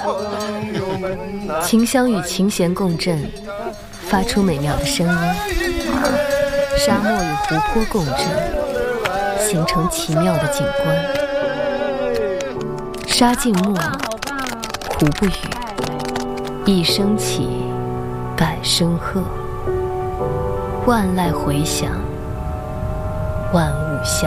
琴香与琴弦共振，发出美妙的声音。沙漠与湖泊共振，形成奇妙的景观。沙静默，湖不语，一声起，百声和，万籁回响，万物相